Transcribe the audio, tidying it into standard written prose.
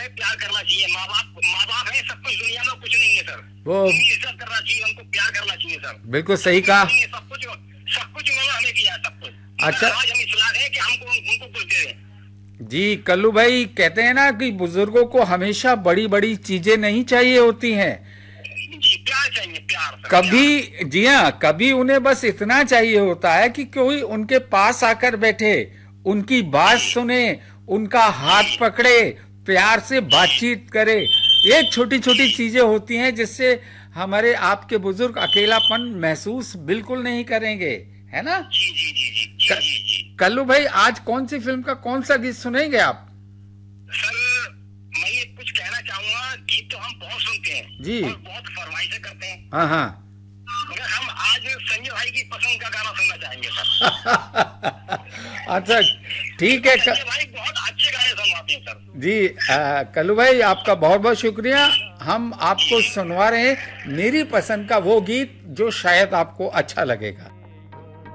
है, प्यार करना चाहिए। माँ बाप है, सब कुछ दुनिया में कुछ नहीं है सर। वो इज्जत करना चाहिए, उनको प्यार करना चाहिए सर। बिल्कुल सही कहा। सब कुछ उन्होंने हमें दिया, सब कुछ। अच्छा, आज हम इस लायक हैं कि हमको उनको कुछ दे दें। जी कल्लू भाई, कहते हैं ना कि बुजुर्गों को हमेशा बड़ी बड़ी चीजें नहीं चाहिए होती हैं, जी प्यार चाहिए, प्यार सर, कभी प्यार। जी हाँ, कभी उन्हें बस इतना चाहिए होता है कि कोई उनके पास आकर बैठे, उनकी बात सुने, उनका हाथ पकड़े, प्यार से बातचीत करे। ये छोटी छोटी चीजें होती हैं जिससे हमारे आपके बुजुर्ग अकेलापन महसूस बिल्कुल नहीं करेंगे, है ना। जी जी जी जी जी जी जी। कल्लू भाई, आज कौन सी फिल्म का कौन सा गीत सुनेंगे आप? सर मैं ये कुछ कहना चाहूंगा, गीत तो हम बहुत सुनते हैं जी। और बहुत फरमाइशें करते हैं, हाँ हाँ। मगर हम आज संजय भाई की पसंद का गाना सुनना चाहेंगे सर। अच्छा, ठीक है। संजय भाई बहुत अच्छे गाने सुनवाते हैं सर। जी कल्लू भाई, आपका बहुत बहुत शुक्रिया। हम आपको सुनवा रहे हैं मेरी पसंद का वो गीत जो शायद आपको अच्छा लगेगा।